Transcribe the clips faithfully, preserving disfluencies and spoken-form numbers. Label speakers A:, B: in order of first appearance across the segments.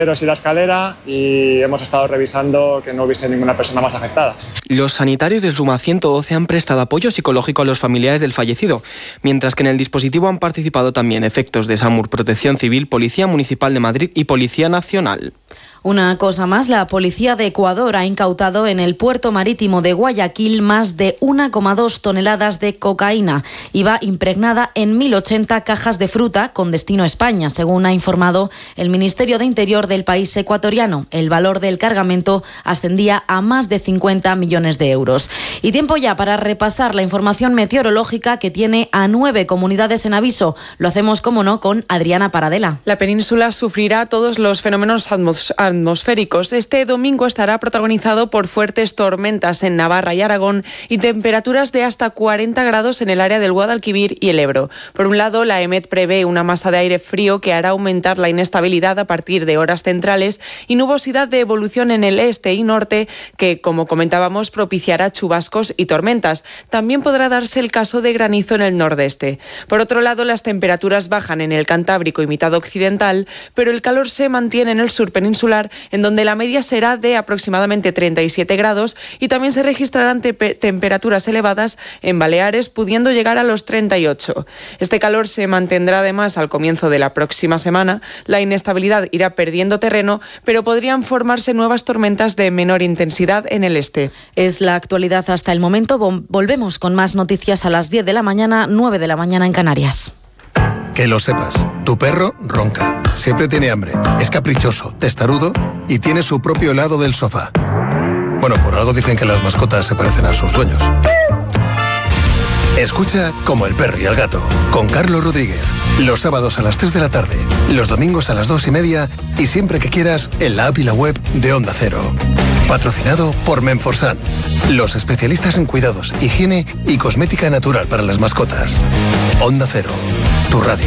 A: y la escalera y hemos estado revisando que no hubiese ninguna persona más afectada.
B: Los sanitarios del SUMA ciento doce han prestado apoyo psicológico a los familiares del fallecido, mientras que en el dispositivo han participado también efectos de SAMUR, Protección Civil, Policía Municipal de Madrid y Policía Nacional.
C: Una cosa más, la policía de Ecuador ha incautado en el puerto marítimo de Guayaquil más de una coma dos toneladas de cocaína. Iba impregnada en mil ochenta cajas de fruta con destino a España, según ha informado el Ministerio de Interior del país ecuatoriano. El valor del cargamento ascendía a más de cincuenta millones de euros. Y tiempo ya para repasar la información meteorológica que tiene a nueve comunidades en aviso. Lo hacemos, como no, con Adriana Paradela.
D: La península sufrirá todos los fenómenos atmosféricos atmosféricos. Este domingo estará protagonizado por fuertes tormentas en Navarra y Aragón y temperaturas de hasta cuarenta grados en el área del Guadalquivir y el Ebro. Por un lado, la EMET prevé una masa de aire frío que hará aumentar la inestabilidad a partir de horas centrales y nubosidad de evolución en el este y norte que, como comentábamos, propiciará chubascos y tormentas. También podrá darse el caso de granizo en el nordeste. Por otro lado, las temperaturas bajan en el Cantábrico y mitad occidental, pero el calor se mantiene en el sur peninsular, en donde la media será de aproximadamente treinta y siete grados y también se registrarán te- temperaturas elevadas en Baleares, pudiendo llegar a los treinta y ocho. Este calor se mantendrá además al comienzo de la próxima semana. La inestabilidad irá perdiendo terreno, pero podrían formarse nuevas tormentas de menor intensidad en el este.
C: Es la actualidad hasta el momento. Volvemos con más noticias a las diez de la mañana, nueve de la mañana en Canarias.
E: Que lo sepas, tu perro ronca, siempre tiene hambre, es caprichoso, testarudo y tiene su propio helado del sofá. Bueno, por algo dicen que las mascotas se parecen a sus dueños. Escucha Como el perro y el gato, con Carlos Rodríguez, los sábados a las tres de la tarde, los domingos a las dos y media y siempre que quieras en la app y la web de Onda Cero. Patrocinado por Menforsan, los especialistas en cuidados, higiene y cosmética natural para las mascotas. Onda Cero, tu radio.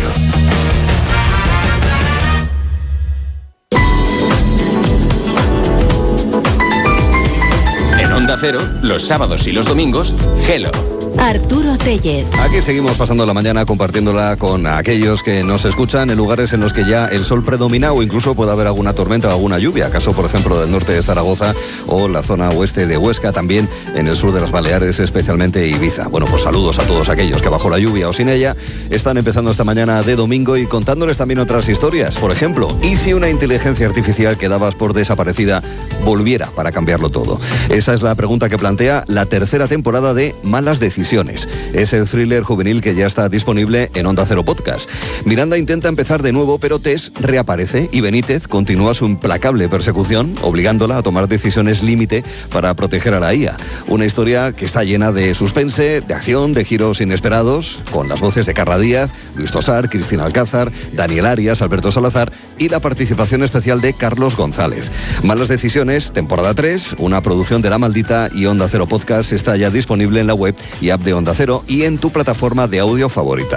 F: En Onda Cero, los sábados y los domingos, Hello.
G: Arturo Tellez.
H: Aquí seguimos pasando la mañana compartiéndola con aquellos que nos escuchan en lugares en los que ya el sol predomina o incluso puede haber alguna tormenta o alguna lluvia, caso por ejemplo del norte de Zaragoza o la zona oeste de Huesca, también en el sur de las Baleares, especialmente Ibiza. Bueno, pues saludos a todos aquellos que bajo la lluvia o sin ella están empezando esta mañana de domingo y contándoles también otras historias. Por ejemplo, ¿y si una inteligencia artificial que dabas por desaparecida volviera para cambiarlo todo? Esa es la pregunta que plantea la tercera temporada de Malas Decisiones. Es el thriller juvenil que ya está disponible en Onda Cero Podcast. Miranda intenta empezar de nuevo, pero Tess reaparece y Benítez continúa su implacable persecución, obligándola a tomar decisiones límite para proteger a la I A. Una historia que está llena de suspense, de acción, de giros inesperados, con las voces de Carla Díaz, Luis Tosar, Cristina Alcázar, Daniel Arias, Alberto Salazar y la participación especial de Carlos González. Malas Decisiones, temporada tres, una producción de La Maldita y Onda Cero Podcast, está ya disponible en la web y app de Onda Cero y en tu plataforma de audio favorita.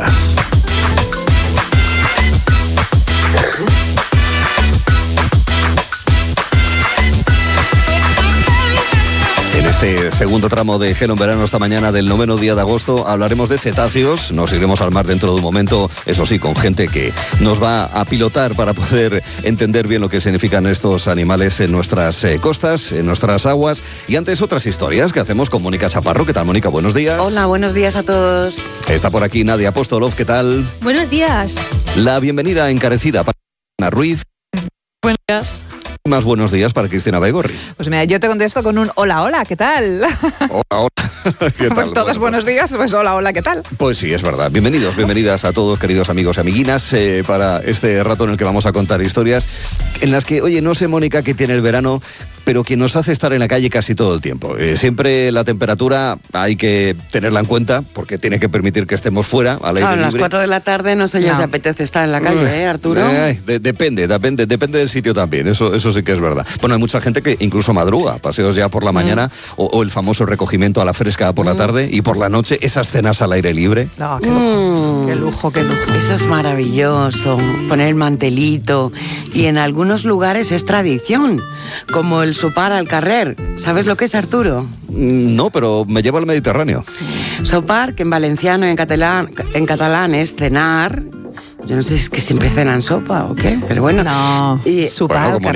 H: En este segundo tramo de Hello en Verano esta mañana del noveno día de agosto hablaremos de cetáceos, nos iremos al mar dentro de un momento, eso sí, con gente que nos va a pilotar para poder entender bien lo que significan estos animales en nuestras eh, costas, en nuestras aguas. Y antes otras historias que hacemos con Mónica Chaparro. ¿Qué tal, Mónica? Buenos días.
I: Hola, buenos días a todos.
H: Está por aquí Nadia Apóstolov, ¿qué tal?
J: Buenos días.
H: La bienvenida encarecida para Ana Ruiz.
J: Buenos días.
H: Más buenos días para Cristina Baigorri.
K: Pues mira, yo te contesto con un hola, hola, ¿qué tal?
H: Hola, hola. ¿Qué tal?
K: Pues todos
H: bueno,
K: buenos días, pues hola, hola, ¿qué tal?
H: Pues sí, es verdad. Bienvenidos, bienvenidas a todos, queridos amigos y amiguinas, eh, para este rato en el que vamos a contar historias en las que, oye, no sé, Mónica, qué tiene el verano, pero que nos hace estar en la calle casi todo el tiempo. Eh, siempre la temperatura hay que tenerla en cuenta porque tiene que permitir que estemos fuera, al aire
I: claro,
H: libre.
I: A las cuatro de la tarde no sé yo no. si apetece estar en la calle, ¿eh, Arturo?
H: Eh, de, depende, depende, depende del sitio también, eso, eso sí que es verdad. Bueno, hay mucha gente que incluso madruga, paseos ya por la mm. mañana o, o el famoso recogimiento a la fresca por mm. la tarde y por la noche, esas cenas al aire libre.
K: No, qué lujo, mm. qué lujo, qué lujo.
I: Eso es maravilloso, poner el mantelito y en algunos lugares es tradición, como el sopar al carrer. ¿Sabes lo que es, Arturo?
H: No, pero me lleva al Mediterráneo.
I: Sopar, que en valenciano y en catalán, en catalán es cenar, Yo no sé si es que siempre cenan sopa o qué, pero bueno.
K: No,
I: y,
K: sopa
H: Bueno,
K: al
H: como